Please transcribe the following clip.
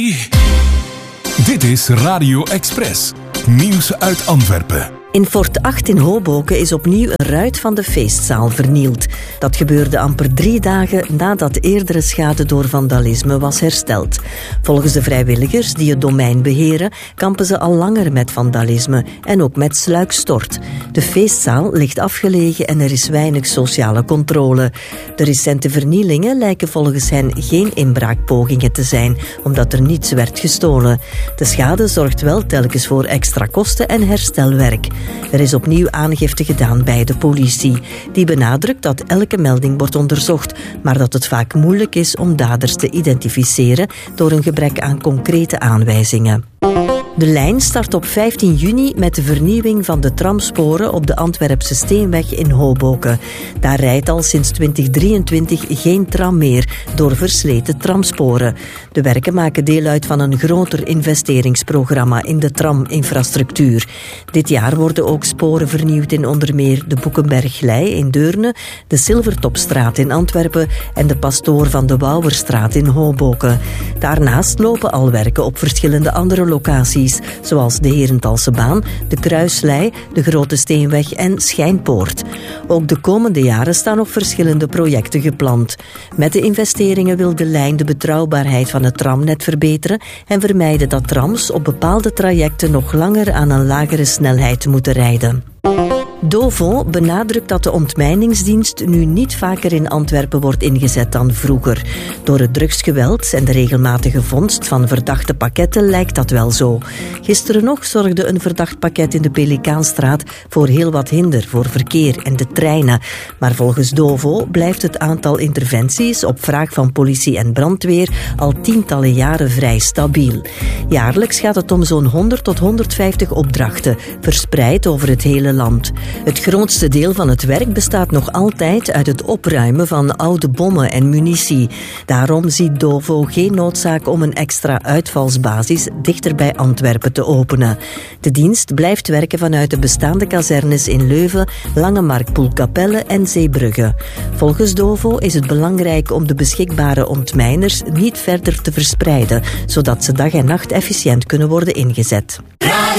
Dit is Radio Express. Nieuws uit Antwerpen. In Fort 8 in Hoboken is opnieuw een ruit van de feestzaal vernield. Dat gebeurde amper 3 dagen nadat eerdere schade door vandalisme was hersteld. Volgens de vrijwilligers die het domein beheren, kampen ze al langer met vandalisme en ook met sluikstort. De feestzaal ligt afgelegen en er is weinig sociale controle. De recente vernielingen lijken volgens hen geen inbraakpogingen te zijn, omdat er niets werd gestolen. De schade zorgt wel telkens voor extra kosten en herstelwerk. Er is opnieuw aangifte gedaan bij de politie. Die benadrukt dat elke melding wordt onderzocht, maar dat het vaak moeilijk is om daders te identificeren door een gebrek aan concrete aanwijzingen. De lijn start op 15 juni met de vernieuwing van de tramsporen op de Antwerpse Steenweg in Hoboken. Daar rijdt al sinds 2023 geen tram meer door versleten tramsporen. De werken maken deel uit van een groter investeringsprogramma in de traminfrastructuur. Dit jaar worden ook sporen vernieuwd in onder meer de Boekenberglei in Deurne, de Silvertopstraat in Antwerpen en de Pastoor van de Wouwerstraat in Hoboken. Daarnaast lopen al werken op verschillende andere locaties, zoals de Herentalsebaan, de Kruislei, de Grote Steenweg en Schijnpoort. Ook de komende jaren staan nog verschillende projecten gepland. Met de investeringen wil de lijn de betrouwbaarheid van het tramnet verbeteren en vermijden dat trams op bepaalde trajecten nog langer aan een lagere snelheid moeten rijden. Dovo benadrukt dat de ontmijningsdienst nu niet vaker in Antwerpen wordt ingezet dan vroeger. Door het drugsgeweld en de regelmatige vondst van verdachte pakketten lijkt dat wel zo. Gisteren nog zorgde een verdacht pakket in de Pelikaanstraat voor heel wat hinder voor verkeer en de treinen. Maar volgens Dovo blijft het aantal interventies op vraag van politie en brandweer al tientallen jaren vrij stabiel. Jaarlijks gaat het om zo'n 100 tot 150 opdrachten, verspreid over het hele land. Het grootste deel van het werk bestaat nog altijd uit het opruimen van oude bommen en munitie. Daarom ziet Dovo geen noodzaak om een extra uitvalsbasis dichter bij Antwerpen te openen. De dienst blijft werken vanuit de bestaande kazernes in Leuven, Langemarkt, Poelkapelle en Zeebrugge. Volgens Dovo is het belangrijk om de beschikbare ontmijners niet verder te verspreiden, zodat ze dag en nacht efficiënt kunnen worden ingezet.